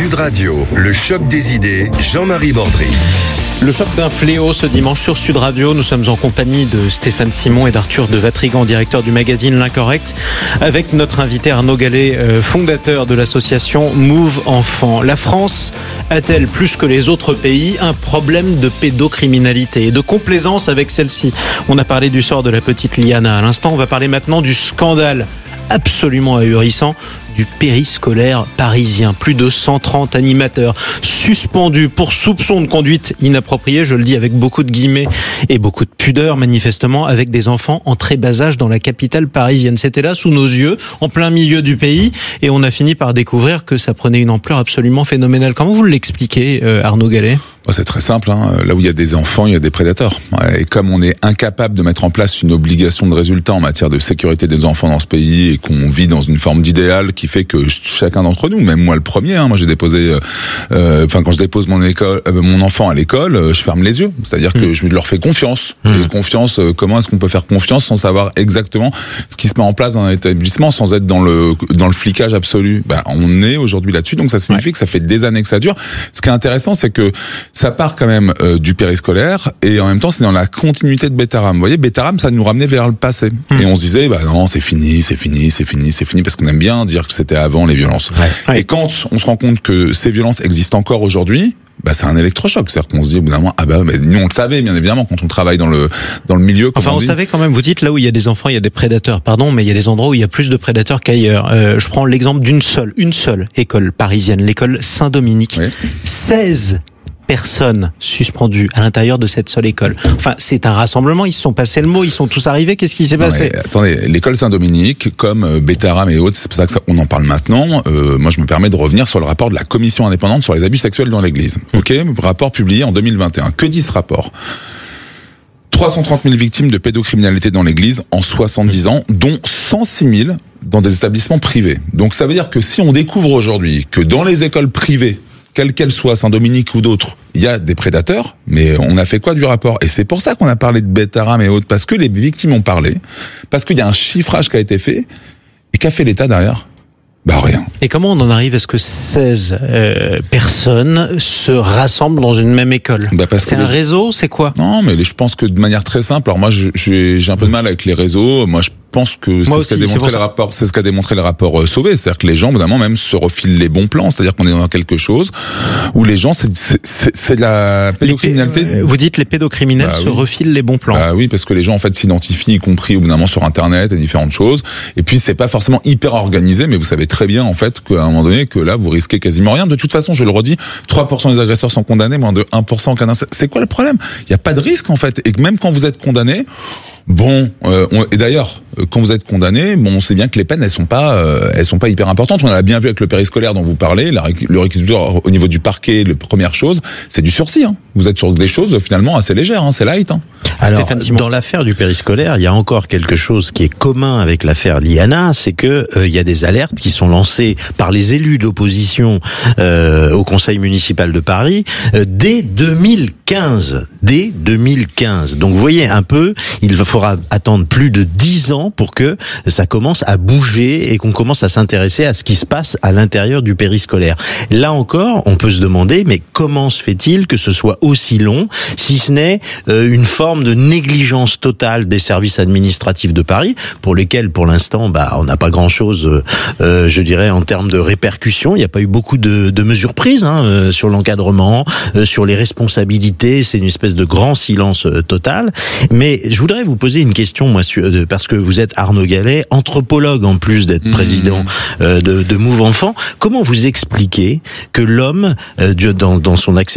Sud Radio, le choc des idées, Jean-Marie Bordry. Le choc d'un fléau ce dimanche sur Sud Radio. Nous sommes en compagnie de Stéphane Simon et d'Arthur de Vatrigan, directeur du magazine L'Incorrect, avec notre invité Arnaud Gallet, fondateur de l'association Move Enfants. La France a-t-elle, plus que les autres pays, un problème de pédocriminalité et de complaisance avec celle-ci? On a parlé du sort de la petite Liana à l'instant. On va parler maintenant du scandale absolument ahurissant du périscolaire parisien. Plus de 130 animateurs suspendus pour soupçon de conduite inappropriée, je le dis avec beaucoup de guillemets et beaucoup de pudeur, manifestement, avec des enfants en très bas âge dans la capitale parisienne. C'était là, sous nos yeux, en plein milieu du pays, et on a fini par découvrir que ça prenait une ampleur absolument phénoménale. Comment vous l'expliquez, Arnaud Gallet ? C'est très simple, Là où il y a des enfants, il y a des prédateurs. Et comme on est incapable de mettre en place une obligation de résultat en matière de sécurité des enfants dans ce pays et qu'on vit dans une forme d'idéal qui fait que chacun d'entre nous, même moi le premier, moi j'ai déposé, quand je dépose mon enfant à l'école, je ferme les yeux. C'est-à-dire que je leur fais confiance. Et confiance, comment est-ce qu'on peut faire confiance sans savoir exactement ce qui se met en place dans un établissement, sans être dans le flicage absolu? On est aujourd'hui là-dessus, donc ça signifie que ça fait des années que ça dure. Ce qui est intéressant, c'est que ça part quand même du périscolaire et en même temps c'est dans la continuité de Betaram. Vous voyez, Betaram, ça nous ramenait vers le passé. Et on se disait, non, c'est fini, parce qu'on aime bien dire que c'était avant les violences. Ouais. Et quand on se rend compte que ces violences existent encore aujourd'hui, c'est un électrochoc. C'est-à-dire qu'on se dit au bout d'un moment, mais nous on le savait bien évidemment quand on travaille dans le milieu. On savait quand même. Vous dites là où il y a des enfants, il y a des prédateurs. Pardon, mais il y a des endroits où il y a plus de prédateurs qu'ailleurs. Je prends l'exemple d'une seule école parisienne, l'école Saint-Dominique. Oui. 16 personnes suspendues à l'intérieur de cette seule école. Enfin, c'est un rassemblement, ils se sont passés le mot, ils sont tous arrivés, qu'est-ce qui s'est passé? Attendez, l'école Saint-Dominique, comme Betaram et autres, c'est pour ça qu'on en parle maintenant, moi je me permets de revenir sur le rapport de la commission indépendante sur les abus sexuels dans l'église. Rapport publié en 2021. Que dit ce rapport? 330 000 victimes de pédocriminalité dans l'église en 70 ans, dont 106 000 dans des établissements privés. Donc ça veut dire que si on découvre aujourd'hui que dans les écoles privées, quelle qu'elle soit, Saint-Dominique ou d'autres, il y a des prédateurs, mais on a fait quoi du rapport? Et c'est pour ça qu'on a parlé de Betaram et autres, parce que les victimes ont parlé, parce qu'il y a un chiffrage qui a été fait, et qu'a fait l'État derrière? Rien. Et comment on en arrive à ce que 16 personnes se rassemblent dans une même école? C'est un réseau, c'est quoi? Non, mais je pense que de manière très simple, alors moi j'ai un peu de mal avec les réseaux, moi je pense que c'est ce qu'a démontré le rapport Sauvé, c'est-à-dire que les gens, évidemment, même se refilent les bons plans, c'est-à-dire qu'on est dans quelque chose où les gens, c'est de la pédocriminalité. Vous dites les pédocriminels se refilent les bons plans. Oui, parce que les gens en fait s'identifient, y compris évidemment sur Internet et différentes choses. Et puis c'est pas forcément hyper organisé, mais vous savez très bien en fait qu'à un moment donné que là vous risquez quasiment rien. De toute façon, je le redis, 3% des agresseurs sont condamnés, moins de 1% qu'un. C'est quoi le problème? Il y a pas de risque en fait, et que même quand vous êtes condamné. Et d'ailleurs, quand vous êtes condamné, on sait bien que les peines, elles sont pas hyper importantes. On l'a bien vu avec le périscolaire dont vous parlez, le réquisitoire au niveau du parquet, la première chose, c'est du sursis. Vous êtes sur des choses finalement assez légères, c'est light. Alors, dans l'affaire du périscolaire, il y a encore quelque chose qui est commun avec l'affaire Liana, c'est que il y a des alertes qui sont lancées par les élus d'opposition au Conseil municipal de Paris dès 2015. Donc vous voyez un peu, il faudra attendre plus de 10 ans pour que ça commence à bouger et qu'on commence à s'intéresser à ce qui se passe à l'intérieur du périscolaire. Là encore, on peut se demander, mais comment se fait-il que ce soit aussi long, si ce n'est une forme de négligence totale des services administratifs de Paris, pour lesquels, pour l'instant, on n'a pas grand-chose, je dirais, en termes de répercussions. Il n'y a pas eu beaucoup de mesures prises sur l'encadrement, sur les responsabilités. C'est une espèce de grand silence total. Mais je voudrais vous poser une question, moi, parce que vous êtes Arnaud Gallet, anthropologue en plus d'être président de Move Enfants. Comment vous expliquez que l'homme, dans son accès